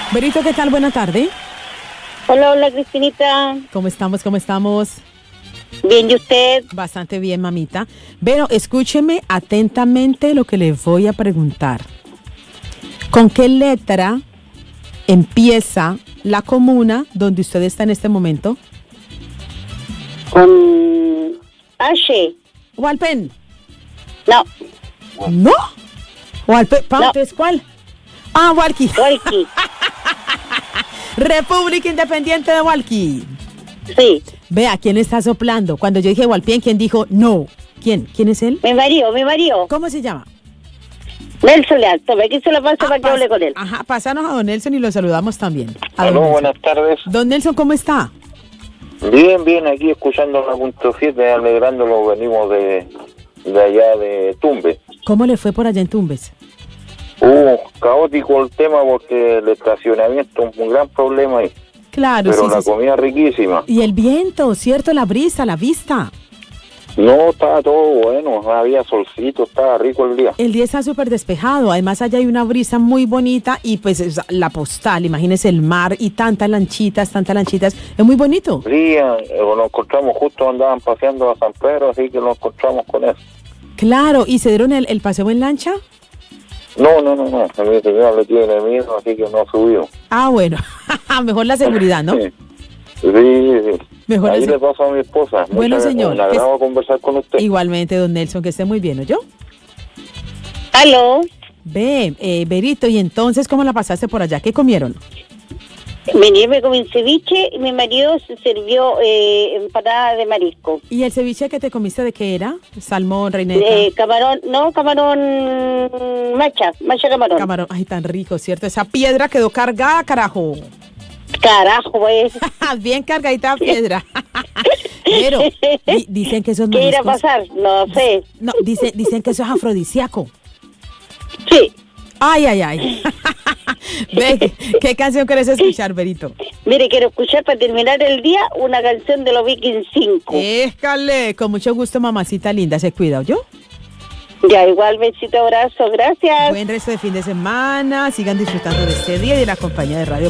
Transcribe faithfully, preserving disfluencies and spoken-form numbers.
Berito, ¿qué tal? Buena tarde. Hola, hola, Cristinita. ¿Cómo estamos? ¿Cómo estamos? Bien, ¿y usted? Bastante bien, mamita. Pero escúcheme atentamente lo que le voy a preguntar. ¿Con qué letra empieza la comuna donde usted está en este momento? Con H. ¿Walpen? No. ¿No? ¿Walpen? No. ¿Cuál? Ah, Walkie. Walkie. República Independiente de Walkie. Sí. Vea, ¿quién está soplando? Cuando yo dije Walpien, ¿quién dijo no? ¿Quién? ¿Quién es él? Mi marido, mi marido. ¿Cómo se llama? Nelson Leal. Tome, aquí se lo paso Ah, para que pas- hable con él. Ajá, pásanos a don Nelson y lo saludamos también. A don Aló, Nelson. buenas tardes. Don Nelson, ¿cómo está? Bien, bien, aquí escuchando la punto siete, alegrándolo, venimos de, de allá de Tumbes. ¿Cómo le fue por allá en Tumbes? Uh, caótico el tema porque el estacionamiento es un gran problema ahí, Claro, pero sí, la sí, sí. comida riquísima. Y el viento, ¿cierto? La brisa, la vista. No, estaba todo bueno, había solcito, estaba rico el día. El día está súper despejado. Además, allá hay una brisa muy bonita y pues es la postal, imagínese el mar y tantas lanchitas, tantas lanchitas. Es muy bonito. Sí, eh, nos encontramos justo, andaban paseando a San Pedro, así que nos encontramos con eso. Claro, ¿y se dieron el, el paseo en lancha? No, no, no, no, mi señor le tiene miedo, así que no subió. Ah, bueno. Mejor la seguridad, ¿no? Sí, sí, sí. Mejor Ahí así. le paso a mi esposa. Bueno, Muchas- señor, Un agrado conversar con usted. Igualmente, don Nelson, que esté muy bien, ¿oyó? Aló. Ve, eh, Berito, ¿y entonces cómo la pasaste por allá? ¿Qué comieron? Vení, me comí un ceviche y mi marido se sirvió eh, empanada de marisco. ¿Y el ceviche que te comiste de qué era? Salmón, reineta, Eh, camarón, no, camarón macha, macha camarón. camarón. Ay, tan rico, ¿cierto? Esa piedra quedó cargada, carajo. Carajo, pues. Bien cargadita la piedra. Pero di- dicen que esos ¿Qué irá a mariscos... pasar? No sé. No, dicen, dicen que eso es afrodisíaco. Sí. Ay, ay, ay. Ve, ¿qué, qué canción quieres escuchar, Berito? Mire, quiero escuchar para terminar el día una canción de los Vikings cinco. Escale, con mucho gusto, mamacita linda. Se cuida, ¿yo? Ya, igual, besito, abrazo, gracias. Buen resto de fin de semana. Sigan disfrutando de este día y de la compañía de Radio